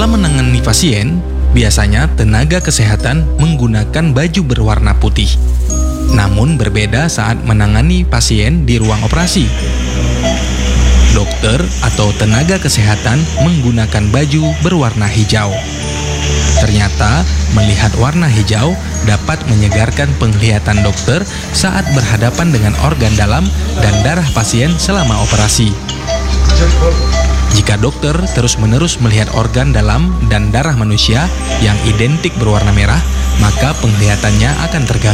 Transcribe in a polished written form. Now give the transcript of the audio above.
Dalam menangani pasien, biasanya tenaga kesehatan menggunakan baju berwarna putih. Namun berbeda saat menangani pasien di ruang operasi. Dokter atau tenaga kesehatan menggunakan baju berwarna hijau. Ternyata, melihat warna hijau dapat menyegarkan penglihatan dokter saat berhadapan dengan organ dalam dan darah pasien selama operasi. Jika dokter terus-menerus melihat organ dalam dan darah manusia yang identik berwarna merah, maka penglihatannya akan terganggu.